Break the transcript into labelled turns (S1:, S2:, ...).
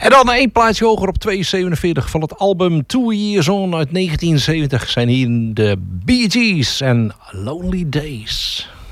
S1: En dan één plaatje hoger op 247 van het album Two Years On uit 1970 zijn hier de Bee Gees en Lonely Days.